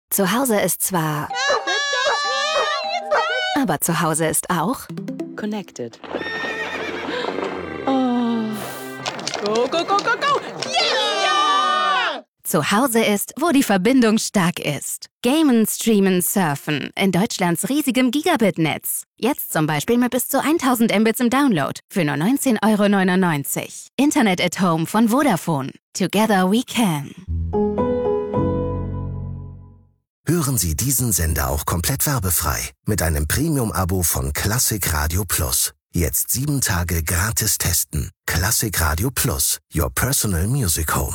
Zu Hause ist zwar... Aber zu Hause ist auch... Connected. Oh. Go, go, go, go, go! Yeah! Zu Hause ist, wo die Verbindung stark ist. Gamen, streamen, surfen. In Deutschlands riesigem Gigabit-Netz. Jetzt zum Beispiel mit bis zu 1000 Mbits im Download. Für nur 19,99 €. Internet at Home von Vodafone. Together we can. Hören Sie diesen Sender auch komplett werbefrei mit einem Premium-Abo von Classic Radio Plus. Jetzt 7 Tage gratis testen. Classic Radio Plus, your personal music home.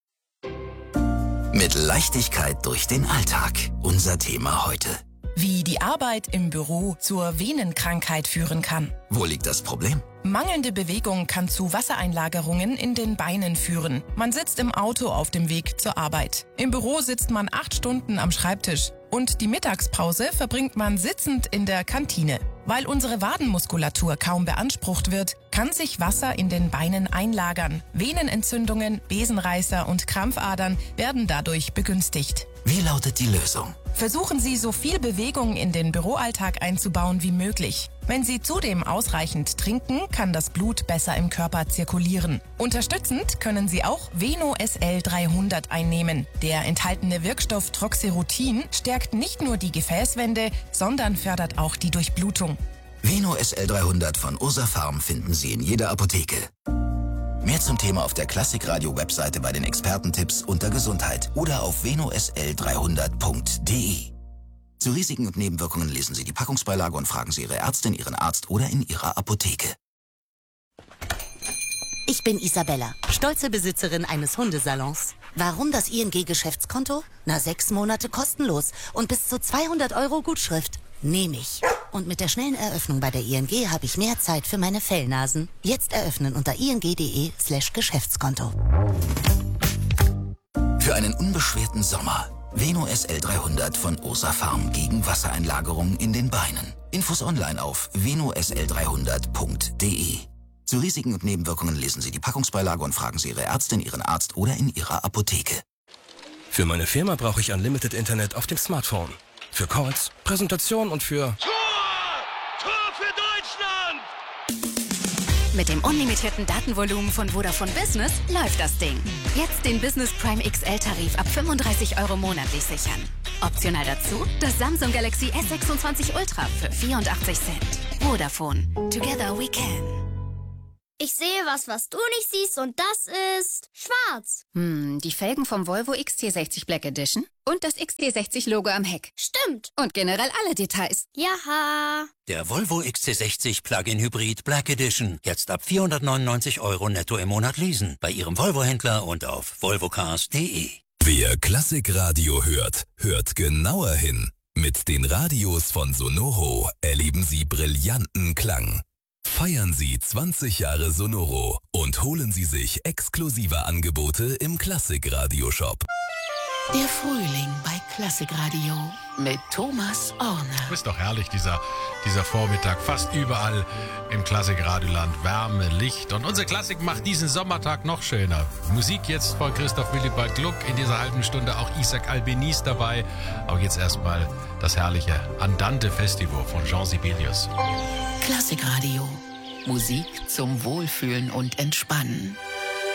Mit Leichtigkeit durch den Alltag. Unser Thema heute. Wie die Arbeit im Büro zur Venenkrankheit führen kann. Wo liegt das Problem? Mangelnde Bewegung kann zu Wassereinlagerungen in den Beinen führen. Man sitzt im Auto auf dem Weg zur Arbeit. Im Büro sitzt man 8 Stunden am Schreibtisch. Und die Mittagspause verbringt man sitzend in der Kantine. Weil unsere Wadenmuskulatur kaum beansprucht wird, kann sich Wasser in den Beinen einlagern. Venenentzündungen, Besenreißer und Krampfadern werden dadurch begünstigt. Wie lautet die Lösung? Versuchen Sie, so viel Bewegung in den Büroalltag einzubauen wie möglich. Wenn Sie zudem ausreichend trinken, kann das Blut besser im Körper zirkulieren. Unterstützend können Sie auch Veno SL 300 einnehmen. Der enthaltene Wirkstoff Troxyrutin stärkt nicht nur die Gefäßwände, sondern fördert auch die Durchblutung. Veno SL 300 von Ursa Pharm finden Sie in jeder Apotheke. Mehr zum Thema auf der Klassikradio-Webseite bei den Expertentipps unter Gesundheit oder auf venosl300.de. Zu Risiken und Nebenwirkungen lesen Sie die Packungsbeilage und fragen Sie Ihre Ärztin, Ihren Arzt oder in Ihrer Apotheke. Ich bin Isabella, stolze Besitzerin eines Hundesalons. Warum das ING-Geschäftskonto? 6 Monate kostenlos und bis zu 200 € Gutschrift. Nehme ich. Und mit der schnellen Eröffnung bei der ING habe ich mehr Zeit für meine Fellnasen. Jetzt eröffnen unter ing.de/Geschäftskonto. Für einen unbeschwerten Sommer. Veno SL 300 von Ursa Pharm gegen Wassereinlagerungen in den Beinen. Infos online auf venosl300.de. Zu Risiken und Nebenwirkungen lesen Sie die Packungsbeilage und fragen Sie Ihre Ärztin, Ihren Arzt oder in Ihrer Apotheke. Für meine Firma brauche ich Unlimited Internet auf dem Smartphone. Für Calls, Präsentation und für... Tor! Tor für Deutschland! Mit dem unlimitierten Datenvolumen von Vodafone Business läuft das Ding. Jetzt den Business Prime XL-Tarif ab 35 € monatlich sichern. Optional dazu das Samsung Galaxy S26 Ultra für 84 Cent. Vodafone. Together we can. Ich sehe was du nicht siehst und das ist schwarz. Die Felgen vom Volvo XC60 Black Edition und das XC60-Logo am Heck. Stimmt. Und generell alle Details. Jaha. Der Volvo XC60 Plug-in Hybrid Black Edition. Jetzt ab 499 € netto im Monat leasen. Bei Ihrem Volvo-Händler und auf volvocars.de. Wer Klassikradio hört, hört genauer hin. Mit den Radios von Sonoro erleben Sie brillanten Klang. Feiern Sie 20 Jahre Sonoro und holen Sie sich exklusive Angebote im Klassik-Radio-Shop. Der Frühling bei Klassikradio mit Thomas Orner. Ist doch herrlich, dieser Vormittag. Fast überall im Klassikradioland. Wärme, Licht. Und unsere Klassik macht diesen Sommertag noch schöner. Musik jetzt von Christoph Willibald Gluck. In dieser halben Stunde auch Isaac Albeniz dabei. Aber jetzt erstmal das herrliche Andante Festival von Jean Sibelius. Klassikradio. Musik zum Wohlfühlen und Entspannen.